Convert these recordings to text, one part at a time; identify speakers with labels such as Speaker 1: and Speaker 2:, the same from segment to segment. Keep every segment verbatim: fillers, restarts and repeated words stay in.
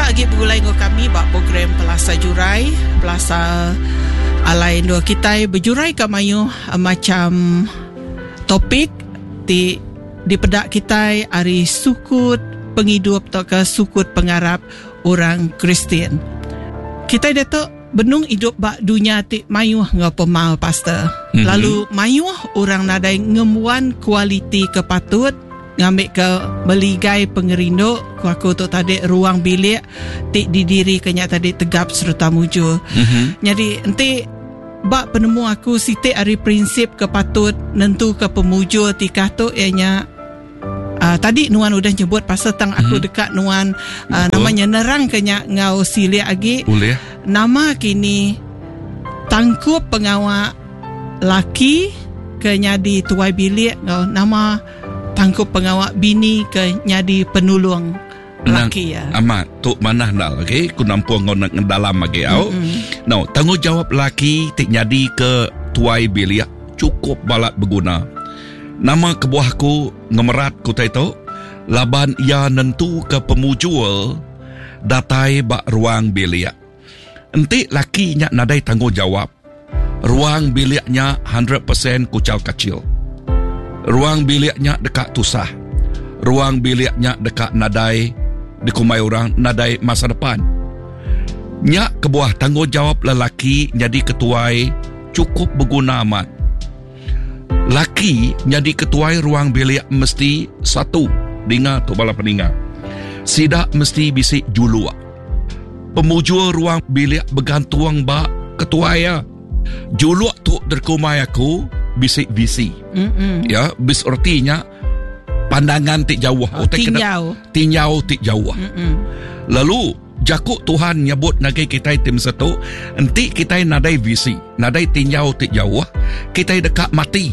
Speaker 1: Kita lagi bergulai dengan kami bak program Pelasa Jurai, Pelasa alai dua kita berjurai ke mayu uh, macam topik di di pedak kita hari sukut penghidup atau ke sukut pengarap orang Kristian. Kita datuk benung hidup bak dunia ti mayu ngapa mal pastor. Mm-hmm. Lalu mayu orang nadai ngemuan kualiti kepatut ngambil ke meligai pengerindo ku aku tu tadi ruang bilik ti didiri kenya tadi tegap serta muju. Mm-hmm. Jadi enti bak penemu aku siti ari prinsip kepatut nentu ke pemuju tikah tu ianya uh, tadi Nuan udah nyebut pasal tang aku mm-hmm. dekat Nuan uh, namanya nerang kenya ngau silia agi.
Speaker 2: Boleh.
Speaker 1: Nama kini tangkup pengawal laki kenya di tuai bilik ngau nama tangkup pengawal bini ke nyadi penulung laki ya.
Speaker 2: Amat tu manah nal okey ku nampuang ngau dalam lagi au. Mm-hmm. No, tanggungjawab laki tik nyadi ke tuai bilik cukup balat berguna. Nama kebuahku ngemerat ku taito laban ia nentu ke pemujul datai bak ruang bilik. Enti laki nya nadai tanggungjawab. Ruang biliknya one hundred percent kucal kecil. Ruang biliknya dekat tusah. Ruang biliknya dekat nadai dikumai orang nadai masa depan. Nyak kebuah tanggungjawab lelaki jadi ketuai cukup berguna amat. Laki jadi ketuai ruang bilik mesti satu dengar tu bala peningat. Sidak mesti bisik julua. Pemujul ruang bilik bergantung bak ketuai ya. Julua tu derkumai aku bisik visi. Mm-mm. Ya, bis artinya pandangan tik jauh.
Speaker 1: Oh, tinjau.
Speaker 2: Tinjau tik jauh. Mm-mm. Lalu jakuk Tuhan nyebut nagai kita tim satu, enti kita nadai visi, nadai tinjau tik jauh, kita dekat mati.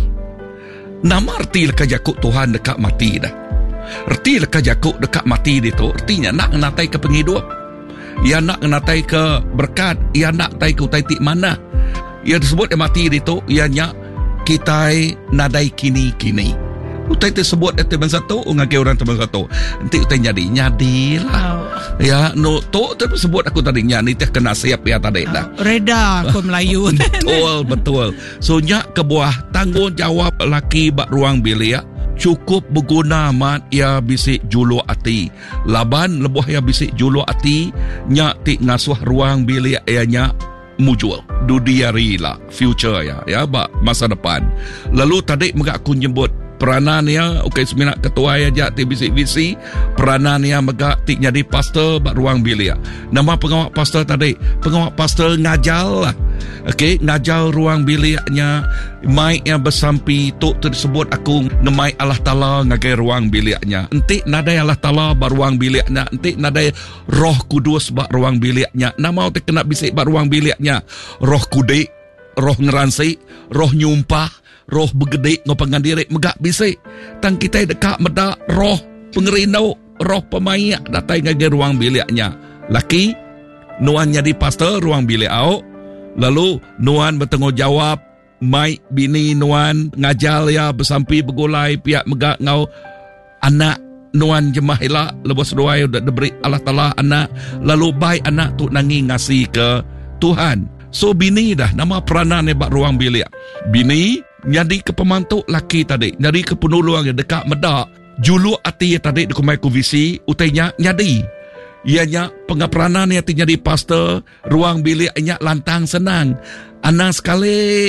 Speaker 2: Nama arti leka jakuk Tuhan dekat mati dah. Arti leka jakuk dekat mati itu artinya nak natai ke penghidup. Ia nak natai ke berkat, ia nak tai ke utai tik mana. Ia disebut yang mati itu ianya kita nadai kini-kini. Utai tersebut itu teman satu, ngagai orang teman satu. Nanti utai nyadi, nyadilah. Oh. Ya, no, tu tersebut aku tadi nyadi, teh kena siap ya tadi dah.
Speaker 1: Oh, reda aku Melayu.
Speaker 2: Betul, betul. So, nyak kebuah tanggungjawab laki bak ruang bilik cukup berguna amat ia bisik julu hati. Laban lebuh ia bisik julu hati, nyak tik ngasuh ruang bilik ianya mujul dudiari lah future ya ya bak masa depan. Lalu tadi mega aku nyebut peranan ya okey seminat ketua aja ti bisi-bisi peranan ya mega tik jadi pastor bak ruang bilik. Nama pengawal pastor tadi pengawal pastor ngajal lah okey ngajal ruang biliknya mai yang bersampi tu tersebut aku ngemai Allah Taala ngagai ruang biliknya. Enti nadai Allah Taala bak ruang biliknya, enti nadai Roh Kudus bak ruang biliknya. Nama tu kena bisik bak ruang biliknya. Roh kudik, roh ngeransi, roh nyumpah, roh begedek ngopangan diri megak bisik. Tang kita dekat meda roh pengerino, roh pemayak datai ngagai ruang biliknya. Laki Nuan jadi pastor ruang bilik au. Lalu Nuan bertanggungjawab mai bini Nuan ngajal ya bersampi bergulai pihak megak ngau anak Nuan jemahilah lebos doai udah diberi Allah Taala anak. Lalu baik anak tu nangi ngasih ke Tuhan. So bini dah nama peranan bak ruang bilik. Bini jadi ke pemantuk laki tadi, jadi ke penolong yang dekat medak. Julu hati tadi dikumai ku visi utainya nyadi. Ianya pengaperanan yang jadi pastor ruang bilik ianya lantang senang. Anak sekali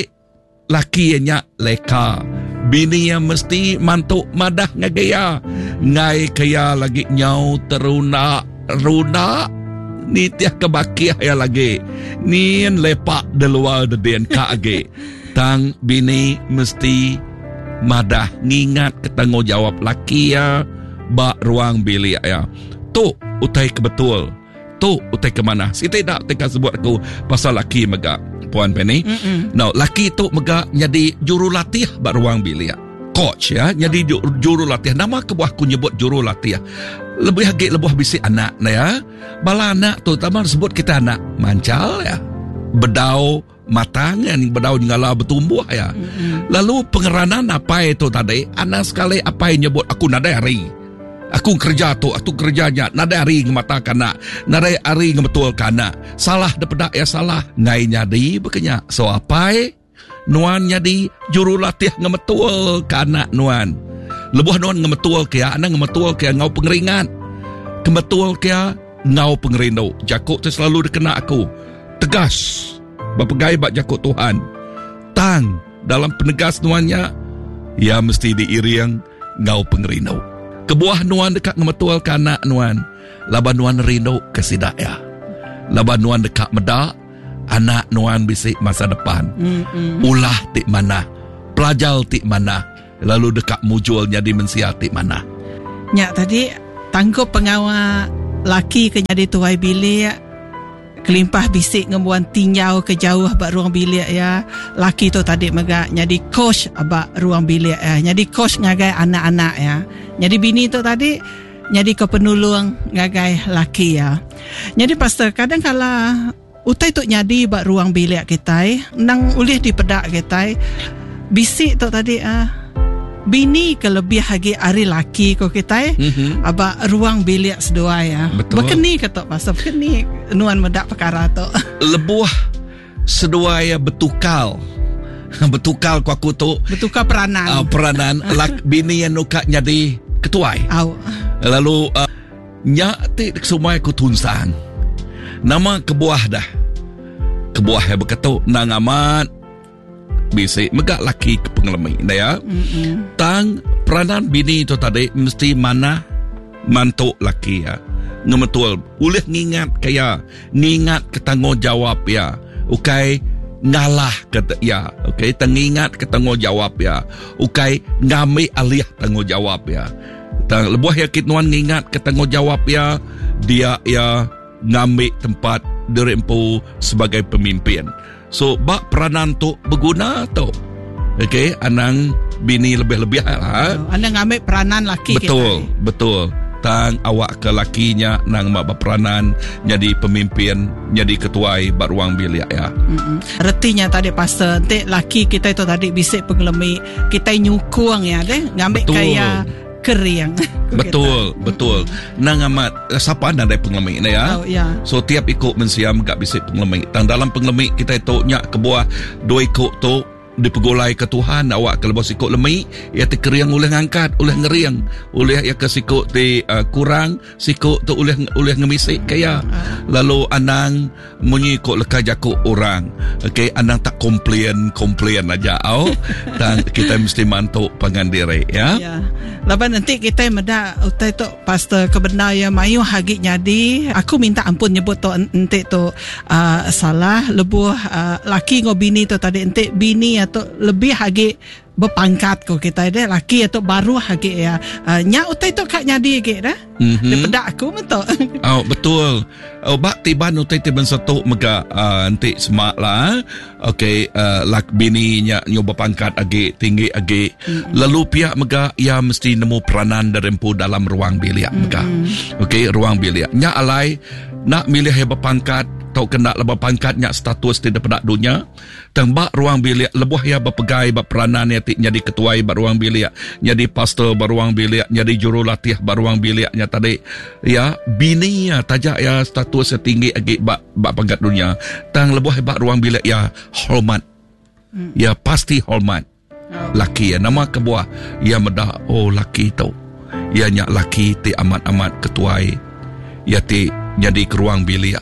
Speaker 2: laki ianya leka. Bini yang mesti mantuk madah ngagaya. Ngai kaya lagi nyau teruna runa ni tiah kebakiah ya lagi. Ni lepak de luar de den ka age. Tang bini mesti madah ngingat ketanggungjawab laki ya bak ruang bilik ya. Tu utai kebetul. Tu utai ke mana? Si tidak teka sebut aku pasal laki mega Puan Penny. Mm-mm. Now laki tu mega jadi juru latih bak ruang bilik. Coach ya, jadi juru latih. Nama kebuahku nyebut juru latih. Lebih hagik lebih bisik anak na ya. Bala anak tu taman sebut kita anak mancal ya. Bedau matang yang bedau ngala bertumbuh ya. Mm-hmm. Lalu pengeranan apa itu tadi? Anak sekali apa yang nyebut aku nadai hari. Aku kerja tu, aku kerjanya. Nada hari ngemata kana, nada hari ngebetul kana. Salah daripada ya salah. Ngai nyadi bekenya. So apai? Nuan nyadi jurulatih ngebetul kana nuan. Lebuh nuan ngebetul kaya, ana ngebetul kaya ngau pengeringan. Kebetul kaya ngau pengerindo. Jakuk tu selalu dikena aku. Tegas. Bapegai bak jakuk Tuhan. Tang dalam penegas nuannya, ya mesti diiring ngau pengerindo. Kebuah nuan dekat ngemetual kanak nuan. Laban nuan rindu kesidaya. Laban nuan dekat medak, anak nuan bisik masa depan. Mm-mm. Ulah tik mana. Pelajar tik mana. Lalu dekat mujulnya di mensia tik mana.
Speaker 1: Nyak tadi, tanggup pengawal laki ke jadi tuai bilik. Kelimpah bisik ngembuan tinjau ke jauh abak ruang bilik ya. Laki tu tadi megak jadi coach abak ruang bilik ya. Jadi coach ngagai anak-anak ya. Jadi bini tu tadi jadi kepenulung ngagai laki ya. Jadi pastor kadang kala utai tu nyadi abak ruang bilik kita nang ulih di pedak kita bisik tu tadi ah bini kelebih lagi hari laki ko kita mm-hmm. abak ruang bilik sedua ya.
Speaker 2: Betul.
Speaker 1: Berkeni ketok pasal berkeni nuan medak perkara tu.
Speaker 2: Lebuh sedua ya betukal. Betukal ku aku tu.
Speaker 1: Betukal peranan.
Speaker 2: Uh, peranan lak bini yang nuka nyadi ketuai.
Speaker 1: Au.
Speaker 2: Lalu uh, nyak ti semua ku tunsang. Nama kebuah dah. Kebuah ya berkata nang amat bisik megak laki ke pengelemi dah ya. Mm-mm. Tang peranan bini tu tadi mesti mana mantuk laki ya. Ngemetul ulih ngingat kaya ngingat ke tanggungjawab ya. Ukai ngalah kata ya. Ukai tengingat ke tanggungjawab ya. Ukai ngambil alih tanggungjawab ya. Tang lebuh ya kitnuan ngingat ke tanggungjawab ya. Dia ya ngambil tempat dirempu sebagai pemimpin. So, bak peranan tu berguna tu. Okey, anang bini lebih-lebih lah.
Speaker 1: Oh, anang ambil peranan laki
Speaker 2: betul,
Speaker 1: kita. Betul,
Speaker 2: betul. Tang awak ke lakinya nang mak berperanan jadi pemimpin, jadi ketuai bak ruang bilik ya.
Speaker 1: Mm-mm. Retinya tadi pastor, nanti laki kita itu tadi bisik pengelemi, kita nyukung ya deh, ngambil kaya kering.
Speaker 2: Betul, kita. betul. Nang amat siapa anda ada pengelemik ni ya?
Speaker 1: Oh, ya.
Speaker 2: So tiap ikut mensiam gak bisik pengelemik. Tang dalam pengelemik kita itu nyak kebuah dua ikut tu dipegolai ke Tuhan awak kalau bos ikut lemik ya te keriang oleh ngangkat oleh ngeriang oleh ya ke sikut te uh, kurang sikut tu oleh oleh ngemisik kaya lalu anang munyi ikut leka jakuk orang okey anang tak komplain komplain aja au dan kita mesti mantuk pangandiri ya
Speaker 1: ya laban nanti kita meda utai tu pastor kebenar ya mayu hagi nyadi aku minta ampun nyebut tu nanti tu uh, salah lebuh uh, laki ngo bini tu tadi nanti bini atau lebih hagi berpangkat ko kita deh laki atau baru hagi ya uh, nya utai tu kak nyadi ke dah mm-hmm. daripada aku betul
Speaker 2: oh betul oh bak tiban utai tiban satu mega uh, nanti semak lah okey uh, lak bini nya nyoba pangkat agi tinggi agi mm-hmm. lalu pihak mega ya mesti nemu peranan derempu dalam ruang bilik mega mm-hmm. okey ruang bilik nya alai nak milih yang berpangkat tau kena lebih pangkatnya status tidak pada dunia tembak ruang bilik lebuh ya berpegai berperanan ya tik jadi ketua bar ruang bilik jadi pastor bar ruang bilik jadi jurulatih bar ruang biliknya tadi ya bini ya tajak ya status tinggi agi bak bak pangkat dunia tang lebuh bak ruang bilik ya hormat hmm. ya pasti hormat oh. Laki ya nama kebuah ya medah oh laki tu ya nyak laki ti amat-amat ketua ya ti jadi ke ruang bilik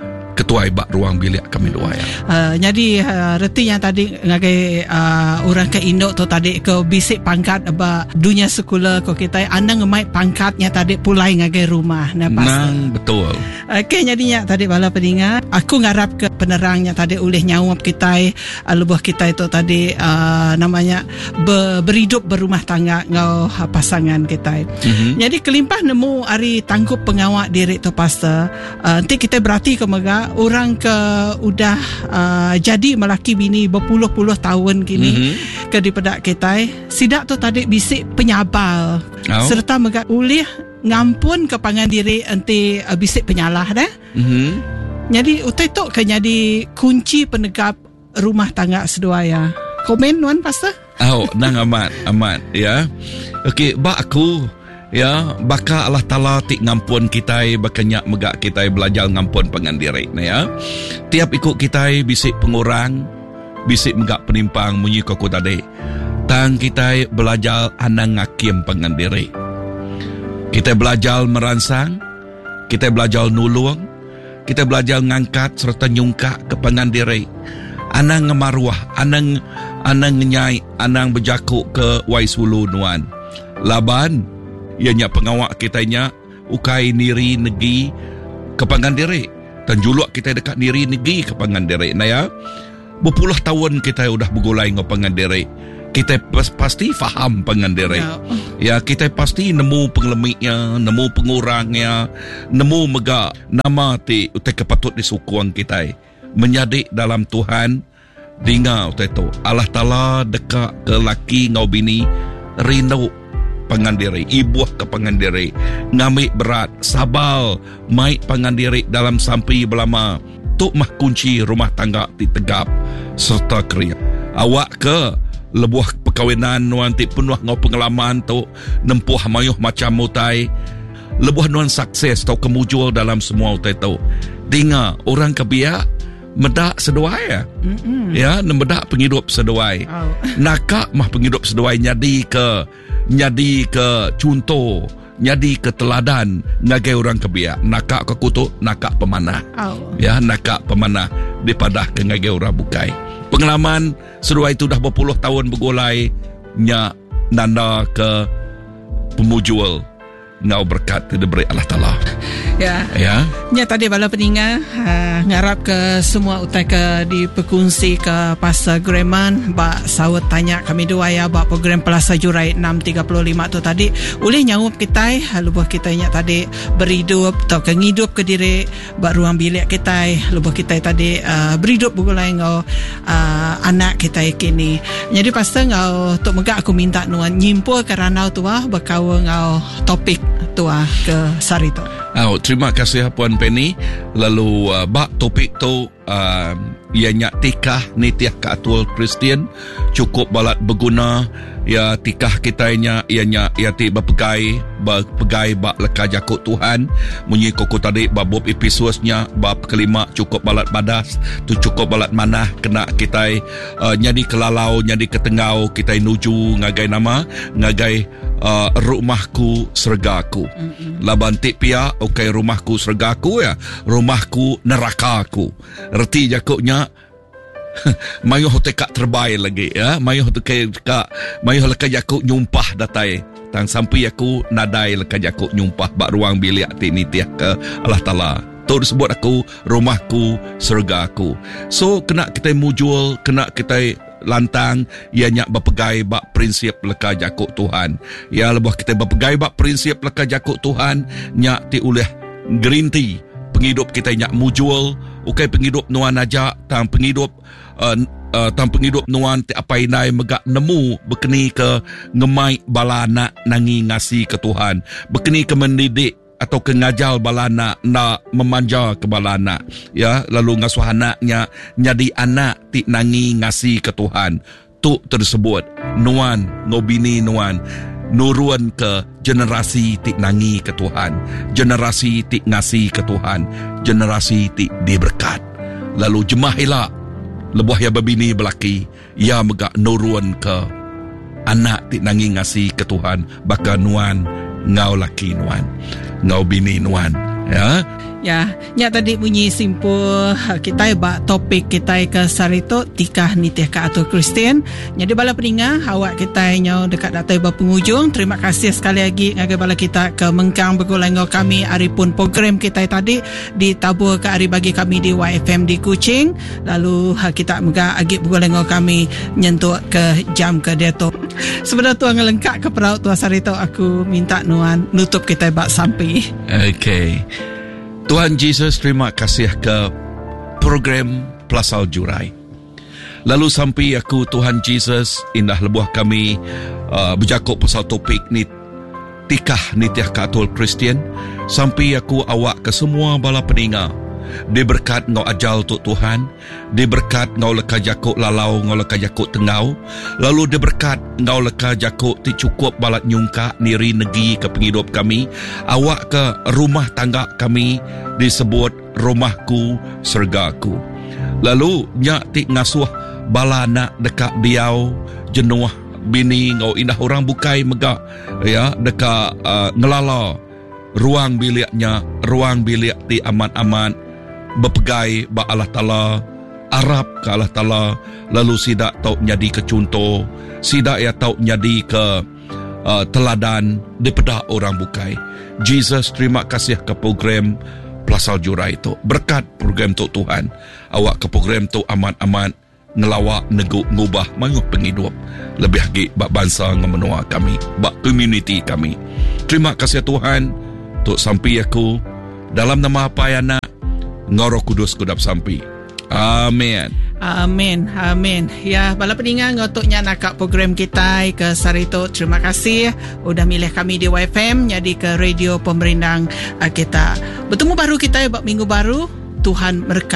Speaker 2: ketua ibak ruang bilik kami dua ya.
Speaker 1: Uh, jadi uh, reti yang tadi ngagai uh, orang ke Indo tu tadi ke bisik pangkat aba dunia sekolah ko kita anda ngemai pangkatnya tadi pulai ngagai rumah nah pasal.
Speaker 2: Nang betul.
Speaker 1: Okey jadinya tadi bala pendengar aku ngarap ke penerangnya tadi oleh nyawap kita uh, lebuh kita itu tadi uh, namanya ber, berhidup berumah tangga ngau uh, pasangan kita. Mm-hmm. Jadi kelimpah nemu hari tanggup pengawak diri tu pastor. Uh, nanti kita berarti ke mega orang ke udah uh, jadi melaki bini berpuluh-puluh tahun kini mm-hmm. ke di pedak kita sidak tu tadi bisik penyabal oh. serta megak ulih ngampun kepangan diri enti uh, bisik penyalah dah mm-hmm. jadi utai tu ke jadi kunci penegap rumah tangga sedua ya komen nuan pastor
Speaker 2: oh nang amat amat ya okey bak aku Ya, baka Allah Ta'ala tik ngampun kita, bakanyak megak kita belajar ngampun pengandiri. Ya, tiap ikut kita bisik pengurang, bisik megak penimpang munyi koko tadi. Tang kita belajar anang ngakim pengandiri. Kita belajar meransang, kita belajar nulung, kita belajar ngangkat serta nyungkak ke pengandiri. Anang ngemaruah, anang anang nyai, anang berjakuk ke Waisulu nuan. Laban ianya pengawak kitanya ukai niri negeri ke Pangandiri dan juluk kita dekat niri negeri ke Pangandiri. Nah ya, berpuluh tahun kita udah bergulai dengan Pangandiri. Kita pas, pasti faham Pangandiri. Ya, kita pasti nemu pengelemiknya, nemu pengurangnya, nemu mega nama ti utai kepatut disukuang kita. Menyadik dalam Tuhan, dengar utai tu Allah Ta'ala dekat ke laki ngau bini rindu Pangandiri, ibuah ke Pangandiri, ngamik berat, sabal, maik Pangandiri dalam sampai belama, tuk mah kunci rumah tangga ditegap serta kriya. Awak ke lebuah perkawinan nuan ti penuh ngau pengalaman tu nempuh mayuh macam mutai, lebuah nuan sukses tau kemujul dalam semua utai tu. Dengar orang kebiak medak seduai ya. Mm-mm. Ya, medak penghidup seduai. Oh. Nakak mah penghidup seduai nyadi ke nyadi ke contoh, nyadi ke teladan ngagai orang kebiak. Nakak ke kutuk, nakak pemanah. Oh. Ya, nakak pemanah dipadah ke ngagai orang bukai. Pengalaman seduai itu dah berpuluh tahun bergulai nya nanda ke pemujul ngau berkat diberi Allah Ta'ala.
Speaker 1: Ya.
Speaker 2: Ya.
Speaker 1: Nya tadi bala peninga uh, ngarap ke semua utai ke di perkongsi ke pasal Greman ba sawat tanya kami dua ya ba program Plaza Jurai enam tiga lima tu tadi boleh nyawap kita lubuh kita nya tadi berhidup atau ke ngidup ke diri ba ruang bilik kita lubuh kita tadi uh, berhidup begulai ngau uh, anak kita kini. Jadi pasal ngau tok megak aku minta nuan nyimpul kerana tu ah bakawa ngau topik tu ah ke Sarito.
Speaker 2: Oh, terima kasih Puan Penny. Lalu uh, bak topik tu uh, ianya tikah nitiah keatul Kristian cukup balat berguna. Ya tikah kitanya ianya ia ti berpegai berpegai bak leka jakut Tuhan munyi koko tadi babub episodenya bab kelima cukup balat badas tu cukup balat manah kena kita uh, nyadi kelalau nyadi ketengau kita nuju ngagai nama ngagai uh, rumahku sergaku. Mm-hmm. Laban tik pia okay rumahku sergaku ya rumahku nerakaku. Erti jakutnya mayuh tekak terbaik lagi ya mayuh tekak mayuh lekaj aku nyumpah datai tang sampai aku nadai lekaj aku nyumpah bak ruang bilik ti nitiah ke Allah Ta'ala tu disebut aku rumahku surga aku. So kena kita mujul kena kita lantang ianya berpegai bak prinsip lekaj aku Tuhan ya lebuh kita berpegai bak prinsip lekaj aku Tuhan nyak ti uleh gerinti penghidup kita nyak mujul ukai penghidup nuan aja tang penghidup uh, uh, tang penghidup nuan ti apa inai megak nemu berkeni ke ngemai balana nangi ngasi ke Tuhan berkeni ke mendidik atau ke ngajal balana nak memanja ke balana ya lalu ngasuh anaknya nyadi anak ti nangi ngasi ke Tuhan tu tersebut nuan ngobini nuan nurun ke generasi ti nangi ke Tuhan, generasi ti ngasi ke Tuhan, generasi ti diberkat. Lalu jemah elak lebuh ya babini belaki ya megak nurun ke anak ti nangi ngasi ke Tuhan baka nuan ngau laki nuan ngau bini nuan ya.
Speaker 1: Ya, nya tadi bunyi simpul kita ba topik kita ke Sarito tikah nitiah keatul Kristian. Jadi bala peninga awak kita nya dekat datai ba penghujung. Terima kasih sekali lagi ngagai bala kita ke mengkang bergulai kami aripun program kita tadi ditabur ke ari bagi kami di Y F M di Kuching. Lalu kita mega agi bergulai kami nyentuh ke jam ke deto. Sebenarnya tuan ngelengkak ke peraut tuan Sarito aku minta nuan nutup kita ba sampai.
Speaker 2: Okay. Tuhan Yesus terima kasih ke program Plaza Jurai. Lalu sampai aku Tuhan Yesus indah lebuh kami uh, berjakuk pasal topik ni tikah nitiah keatul Kristian. Sampai aku awak ke semua bala peninga Di berkat ngau ajal tu Tuhan, di berkat ngau leka jakuk lalau, ngau leka jakuk tengau, lalu di berkat ngau leka jakuk ti cukup balat nyungka niri negi ke penghidup kami, awak ke rumah tangga kami disebut rumahku sergaku. Lalu nyak ti ngasuh bala nak dekat biau jenuh bini ngau indah orang bukai megak ya dekat uh, ngelala ruang biliknya, ruang bilik ti aman-aman berpegai ba Allah Ta'ala, Arab ke Allah Ta'ala, lalu sidak tau nyadi ke contoh, sidak ya tau nyadi ke uh, teladan daripada orang bukai. Jesus, terima kasih ke program Plasal Jurai itu. Berkat program tu Tuhan, awak ke program tu aman-aman ngelawak neguk ngubah manguk penghidup lebih lagi bak bangsa ngemenua kami, bak community kami. Terima kasih Tuhan tuk sampai aku dalam nama apa ya nak Ngoroh Kudus kudap sampai. Amin.
Speaker 1: Amin. Amin. Ya, bala peningan ngotoknya nakak program kita ke Sarito. Terima kasih udah milih kami di Y F M jadi ke radio pemerintah kita. Bertemu baru kita ya minggu baru. Tuhan berkati.